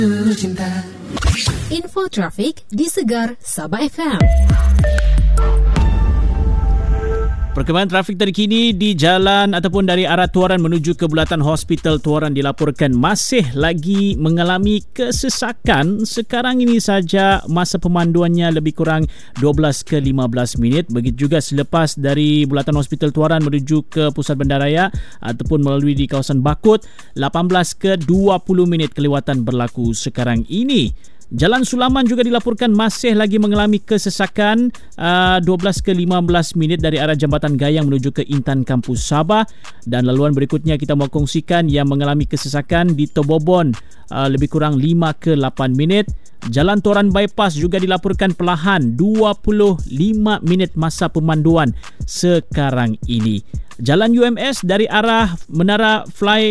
Info trafik di Segar Sabah FM. Perkembangan trafik terkini di jalan ataupun dari arah Tuaran menuju ke Bulatan Hospital Tuaran dilaporkan masih lagi mengalami kesesakan. Sekarang ini saja masa pemanduannya lebih kurang 12 ke 15 minit. Begitu juga selepas dari Bulatan Hospital Tuaran menuju ke Pusat Bandaraya ataupun melalui di kawasan Bakut, 18 ke 20 minit kelewatan berlaku sekarang ini. Jalan Sulaman juga dilaporkan masih lagi mengalami kesesakan 12 ke 15 minit dari arah Jambatan Gayang menuju ke Intan Kampus Sabah. Dan laluan berikutnya kita mahu kongsikan yang mengalami kesesakan di Tobobon lebih kurang 5 ke 8 minit. Jalan Toran Bypass juga dilaporkan perlahan 25 minit masa pemanduan sekarang ini. Jalan UMS dari arah Menara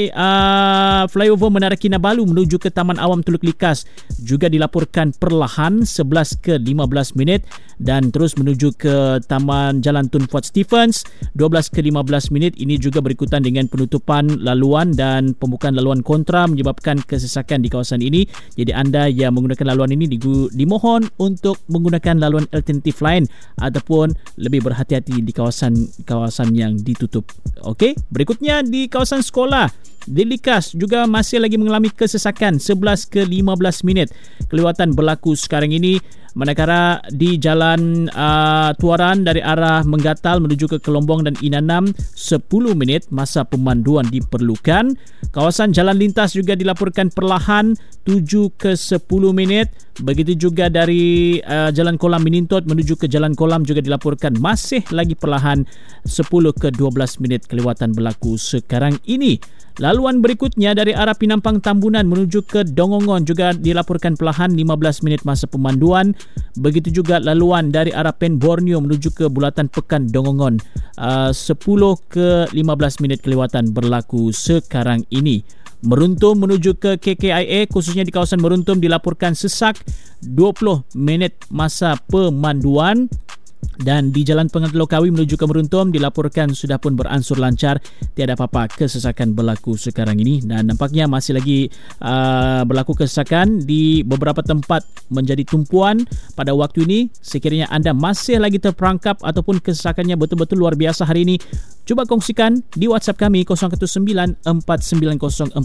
Flyover Menara Kinabalu menuju ke Taman Awam Teluk Likas juga dilaporkan perlahan 11 ke 15 minit dan terus menuju ke Taman Jalan Tun Fuad Stephens 12 ke 15 minit. Ini juga berikutan dengan penutupan laluan dan pembukaan laluan kontra menyebabkan kesesakan di kawasan ini. Jadi anda yang menggunakan laluan ini dimohon untuk menggunakan laluan alternatif lain ataupun lebih berhati-hati di kawasan yang ditutup. Okey, berikutnya di kawasan sekolah di Likas juga masih lagi mengalami kesesakan 11 ke 15 minit kelewatan berlaku sekarang ini. Manakala di jalan Tuaran dari arah Menggatal menuju ke Kelombong dan Inanam 10 minit masa pemanduan diperlukan. Kawasan jalan lintas juga dilaporkan perlahan 7 ke 10 minit. Begitu juga dari Jalan Kolam Minintot menuju ke Jalan Kolam juga dilaporkan masih lagi perlahan 10 ke 12 minit kelewatan berlaku sekarang ini. Laluan berikutnya dari arah Pinampang Tambunan menuju ke Dongongon juga dilaporkan perlahan 15 minit masa pemanduan. Begitu juga laluan dari arah Pen Borneo menuju ke Bulatan Pekan Dongongon 10 ke 15 minit kelewatan berlaku sekarang ini. Meruntum menuju ke KKIA khususnya di kawasan Meruntum dilaporkan sesak 20 minit masa pemanduan. Dan di Jalan Pengantin Lokawi menuju ke Meruntum dilaporkan sudah pun beransur lancar, tiada apa-apa kesesakan berlaku sekarang ini. Dan nampaknya masih lagi berlaku kesesakan di beberapa tempat menjadi tumpuan pada waktu ini. Sekiranya anda masih lagi terperangkap ataupun kesesakannya betul-betul luar biasa hari ini, cuba kongsikan di WhatsApp kami 019-490-4848.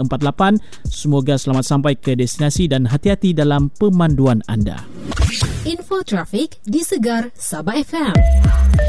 Semoga selamat sampai ke destinasi dan hati-hati dalam pemanduan anda. Info trafik di Segar Sabah FM.